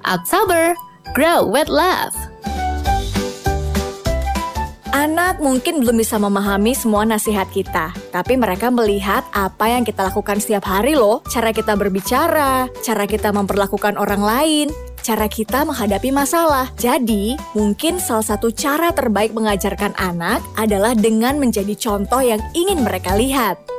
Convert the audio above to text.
October, grow with love. Anak mungkin belum bisa memahami semua nasihat kita, tapi mereka melihat apa yang kita lakukan setiap hari loh. Cara kita berbicara, cara kita memperlakukan orang lain, cara kita menghadapi masalah. Jadi, mungkin salah satu cara terbaik mengajarkan anak adalah dengan menjadi contoh yang ingin mereka lihat.